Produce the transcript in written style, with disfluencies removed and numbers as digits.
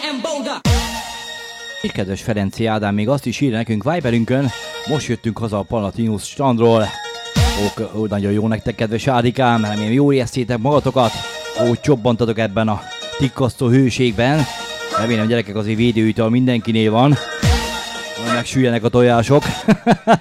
És kedves Ferenci Ádám még azt is írja nekünk Viberünkön, most jöttünk haza a Palatinus strandról. Ó, nagyon jó nektek, kedves Ádikám, remélem jól éreztétek magatokat, úgy csobbantatok ebben a tikkasztó hőségben. Remélem, gyerekek, azért védőital mindenkinél van, hogy megsüljenek a tojások.